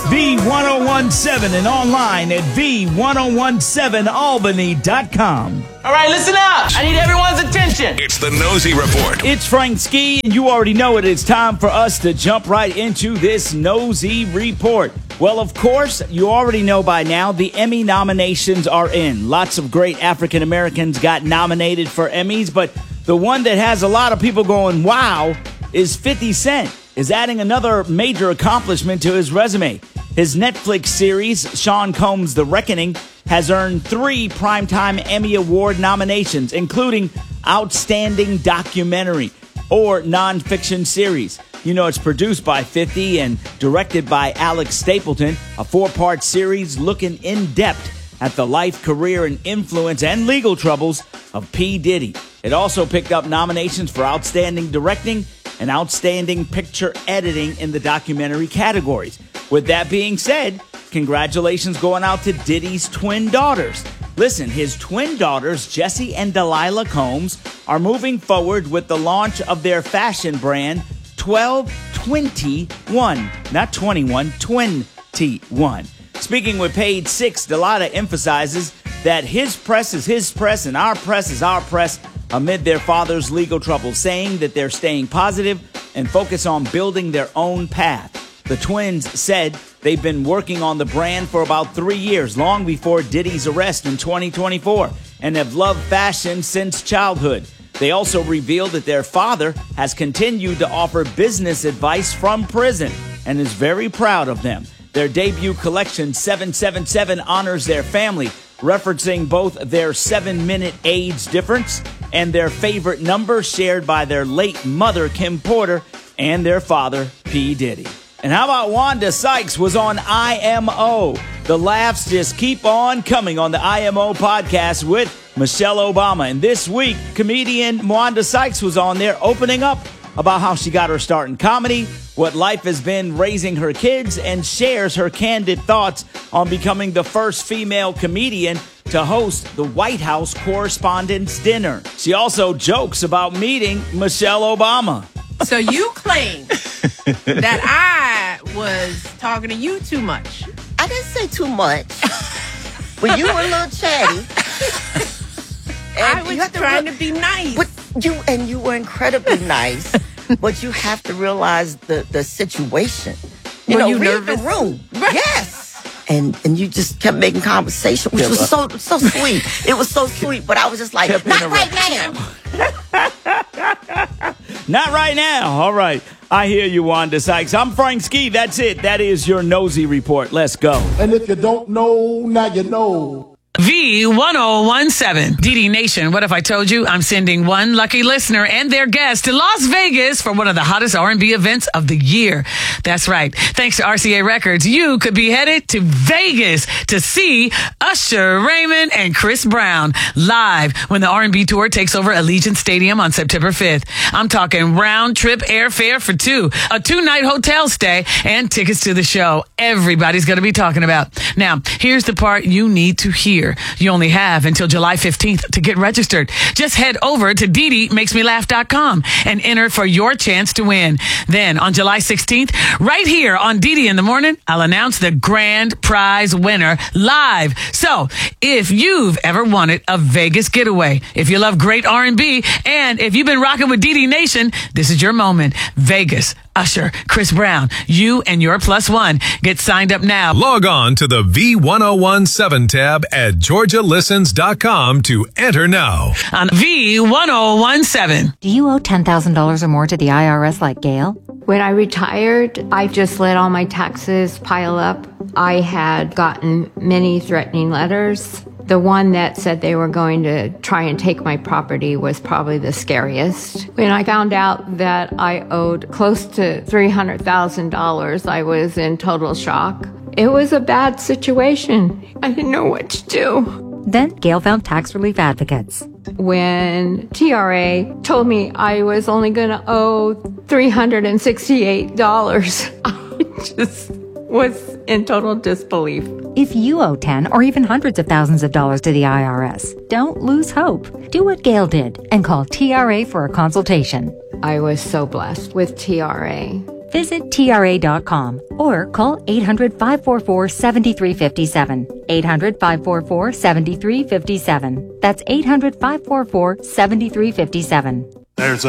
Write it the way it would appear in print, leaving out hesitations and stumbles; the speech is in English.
V1017 and online at V1017albany.com. All right, listen up. I need everyone's attention. It's the Nosy Report. It's Frank Ski, and you already know it. It's time for us to jump right into this Nosy Report. Well, of course, you already know by now the Emmy nominations are in. Lots of great African Americans got nominated for Emmys, but the one that has a lot of people going, wow, is 50 Cent. Is adding another major accomplishment to his resume. His Netflix series, Sean Combs' The Reckoning, has earned 3 Primetime Emmy Award nominations, including Outstanding Documentary or Nonfiction Series. You know, it's produced by 50 and directed by Alex Stapleton, a 4-part series looking in depth at the life, career, and influence and legal troubles of P. Diddy. It also picked up nominations for Outstanding Directing and Outstanding Picture Editing in the documentary categories. With that being said, congratulations going out to Diddy's twin daughters. Listen, his twin daughters, Jessie and Delilah Combs, are moving forward with the launch of their fashion brand, 1221. Not 21, 21. Speaking with Page Six, Delilah emphasizes that his press is his press and our press is our press amid their father's legal troubles, saying that they're staying positive and focus on building their own path. The twins said they've been working on the brand for about 3 years, long before Diddy's arrest in 2024, and have loved fashion since childhood. They also revealed that their father has continued to offer business advice from prison and is very proud of them. Their debut collection, 777, honors their family, referencing both their 7-minute age difference and their favorite number shared by their late mother, Kim Porter, and their father, P. Diddy. And how about Wanda Sykes was on IMO? The laughs just keep on coming on the IMO podcast with Michelle Obama. And this week, comedian Wanda Sykes was on there opening up about how she got her start in comedy, what life has been raising her kids, and shares her candid thoughts on becoming the first female comedian to host the White House Correspondents' Dinner. She also jokes about meeting Michelle Obama. So you claim that I was talking to you too much. I didn't say too much. But you were a little chatty. I was trying to be nice. But you were incredibly nice. But you have to realize the situation. Were you read nervous? the room. Right. Yes. And you just kept making conversation, which was so sweet. It was so sweet, but I was just like, not right now. Not right now. All right. I hear you, Wanda Sykes. I'm Frank Ski. That's it. That is your Nosy Report. Let's go. And if you don't know, now you know. V1017. DD Nation, what if I told you I'm sending one lucky listener and their guest to Las Vegas for one of the hottest R&B events of the year? That's right. Thanks to RCA Records, you could be headed to Vegas to see Usher, Raymond, and Chris Brown live when the R&B tour takes over Allegiant Stadium on September 5th. I'm talking round trip airfare for 2, a 2-night hotel stay, and tickets to the show. Everybody's going to be talking about. Now, here's the part you need to hear. You only have until July 15th to get registered. Just head over to DDMakesMeLaugh.com and enter for your chance to win. Then on July 16th, right here on DD in the Morning, I'll announce the grand prize winner live. So if you've ever wanted a Vegas getaway, if you love great R&B, and if you've been rocking with DD Nation, this is your moment. Vegas, Usher, Chris Brown, you and your +1. Get signed up now. Log on to the V1017 tab at GeorgiaListens.com to enter now. On V1017. Do you owe $10,000 or more to the IRS like Gail? When I retired, I just let all my taxes pile up. I had gotten many threatening letters. The one that said they were going to try and take my property was probably the scariest. When I found out that I owed close to $300,000, I was in total shock. It was a bad situation. I didn't know what to do. Then Gail found tax relief advocates. When TRA told me I was only going to owe $368, I just was in total disbelief. If you owe 10 or even hundreds of thousands of dollars to the IRS, don't lose hope. Do what Gail did and call TRA for a consultation. I was so blessed with TRA. Visit TRA.com or call 800-544-7357. 800-544-7357. That's 800-544-7357. There's